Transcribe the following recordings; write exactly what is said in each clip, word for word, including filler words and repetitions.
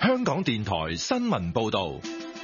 香港電台新聞報道。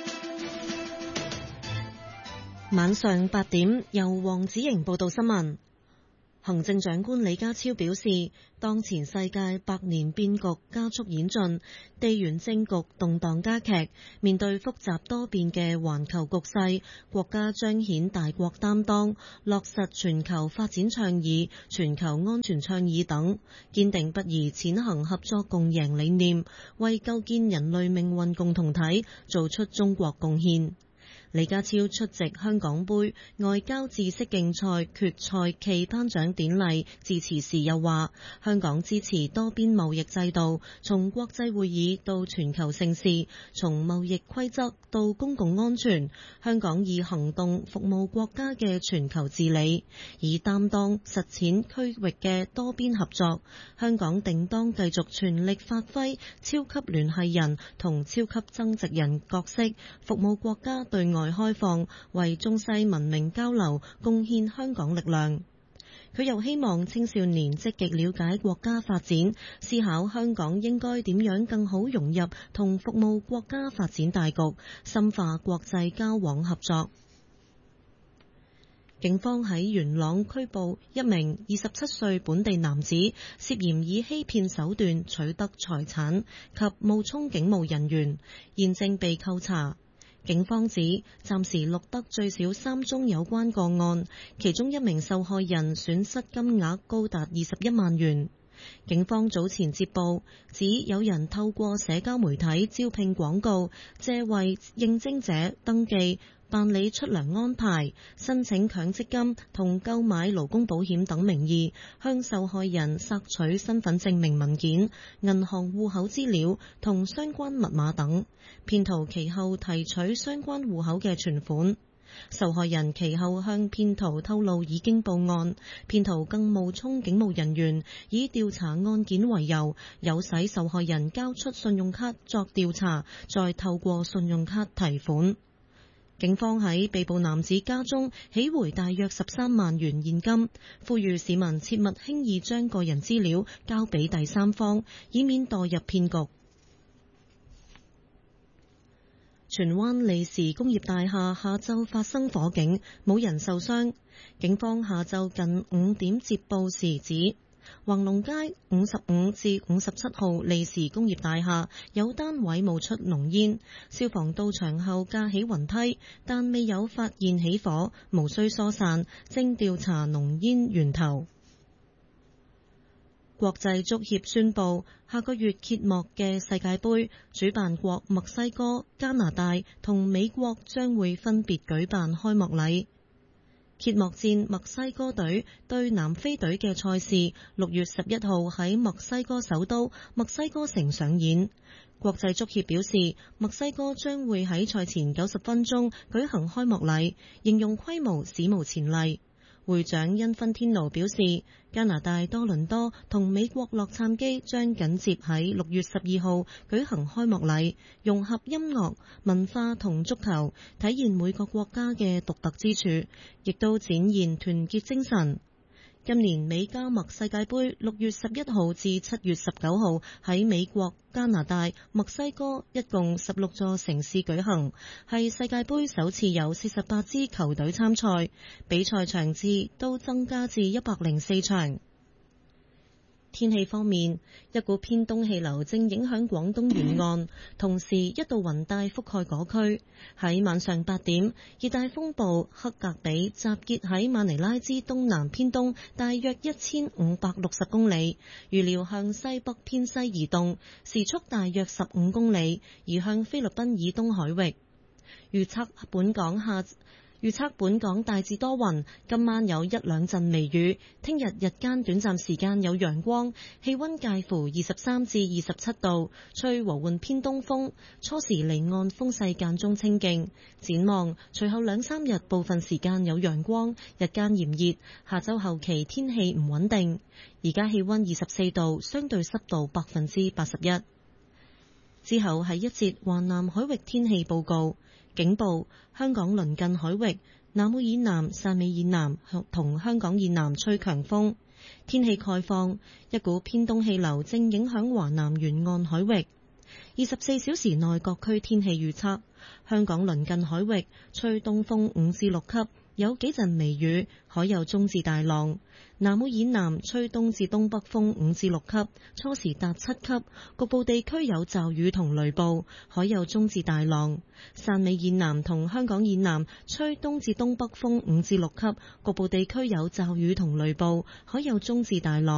晚上八點，由黃子瑩報道新聞。行政長官李家超表示，當前世界百年變局加速演進，地緣政局動盪加劇，面對複雜多變嘅環球局勢，國家彰顯大國擔當，落實全球發展倡議、全球安全倡議等，堅定不移踐行合作共贏理念，為構建人類命運共同體做出中國貢獻。李家超出席香港杯外交知識競賽決賽暨頒獎典禮致辭時又話，香港支持多邊貿易制度，從國際會議到全球盛事，從貿易規則到公共安全，香港以行動服務國家嘅全球治理，以擔當實踐區域嘅多邊合作。香港定當繼續全力發揮超級聯繫人同超級增值人角色，服務國家對外開放，為中西文明交流貢獻香港力量。佢又希望青少年積極了解國家發展，思考香港應該點樣更好融入同服務國家發展大局，深化國際交往合作。警方喺元朗拘捕一名二十七歲本地男子，涉嫌以欺騙手段取得財產及冒充警務人員，現正被扣查。警方指暫時錄得最少三宗有關個案，其中一名受害人損失金額高達二十一萬元。警方早前接報，指有人透過社交媒體招聘廣告，借為應徵者登記、辦理出糧安排、申請強積金同購買勞工保險等名義，向受害人索取身份證明文件、銀行戶口資料同相關密碼等。騙徒其後提取相關戶口嘅存款。受害人其後向騙徒透露已經報案，騙徒更冒充警務人員，以調查案件為由，誘使受害人交出信用卡作調查，再透過信用卡提款。警方喺被捕男子家中起回大約十三萬元現金，呼籲市民切勿輕易將個人資料交俾第三方，以免墮入騙局。荃灣利時工業大廈下晝發生火警，冇人受傷。警方下晝近五點接報時指，橫龍街五十五至五十七號利時工業大廈有單位冒出濃煙，消防到場後架起雲梯，但未有發現起火，無需疏散，正調查濃煙源頭。國際足協宣布，下個月揭幕嘅世界盃主辦國墨西哥、加拿大同美國將會分別舉辦開幕禮。揭幕戰墨西哥隊對南非隊嘅賽事，六月十一號喺墨西哥首都墨西哥城上演。國際足協表示，墨西哥將會喺賽前九十分鐘舉行開幕禮，形容規模史無前例。會長因芬天奴表示，加拿大多倫多同美國洛杉磯將緊接喺六月十二號舉行開幕禮，融合音樂、文化同足球，體現每個國家嘅獨特之處，亦都展現團結精神。今年美加墨世界盃六月十一號至七月十九號喺美國、加拿大、墨西哥一共十六座城市舉行，係世界盃首次有四十八支球隊參賽，比賽場次都增加至一百零四場。天氣方面，一股偏東氣流正影響廣東沿岸，同時一道雲帶覆蓋嗰區。喺晚上八點，熱帶風暴克格比集結喺馬尼拉之東南偏東大約一千五百六十公里，預料向西北偏西移動，時速大約十五公里，移向菲律賓以東海域。預測本港下預測本港大致多雲，今晚有一兩陣微雨，聽日日間短暫時間有陽光，氣溫介乎二十三至二十七度，吹和緩偏東風，初時離岸風勢間中清勁。展望隨後兩三日部分時間有陽光，日間炎熱，下周後期天氣唔穩定。而家氣溫二十四度，相對濕度百分之八十一。之後係一節華南海域天氣報告。警報：香港鄰近海域、南澳以南、汕尾以南同香港以南吹強風。天氣概況：一股偏東氣流正影響華南沿岸海域。 二十四小時內各區天氣預測：香港鄰近海域吹東風五至六級，有幾陣微雨，海有中至大浪。南澳以南吹東至東北風五至六級，初時達七級，局部地區有驟雨同雷暴，海有中至大浪。汕尾以南同香港以南吹東至東北風五至六級，局部地區有驟雨同雷暴，海有中至大浪。